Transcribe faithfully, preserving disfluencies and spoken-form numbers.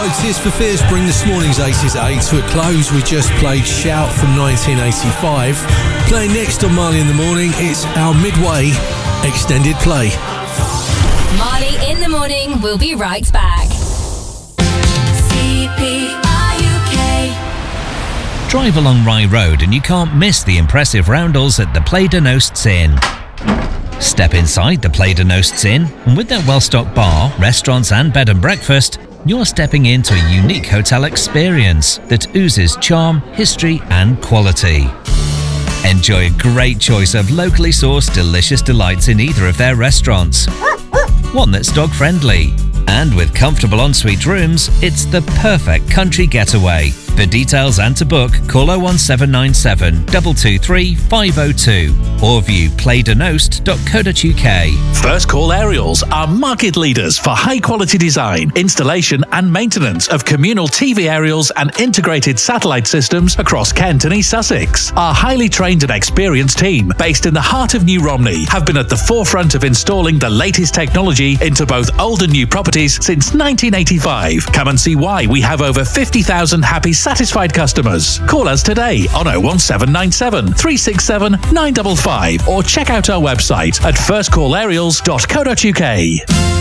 Tears for Fears bring this morning's eighties at eight to a close. We just played Shout from nineteen eighty-five. Playing next on Marley in the Morning, it's our Midway extended play. Marley in the Morning, we'll be right back. C P R U K. Drive along Rye Road and you can't miss the impressive roundels at the Play de Nosts Inn. Step inside the Play de Nosts Inn, and with their well-stocked bar, restaurants and bed and breakfast, you're stepping into a unique hotel experience that oozes charm, history and quality. Enjoy a great choice of locally sourced delicious delights in either of their restaurants. One that's dog-friendly. And with comfortable ensuite rooms, it's the perfect country getaway. For details and to book, call oh one seven nine seven, two two three, five oh two or view play de nost dot co dot U K. First Call Aerials are market leaders for high-quality design, installation and maintenance of communal T V aerials and integrated satellite systems across Kent and East Sussex. Our highly trained and experienced team, based in the heart of New Romney, have been at the forefront of installing the latest technology into both old and new properties since nineteen eighty-five. Come and see why we have over fifty thousand happy, satisfied customers. Call us today on oh one seven nine seven, three six seven, nine five five or check out our website at first call aerials dot co dot U K.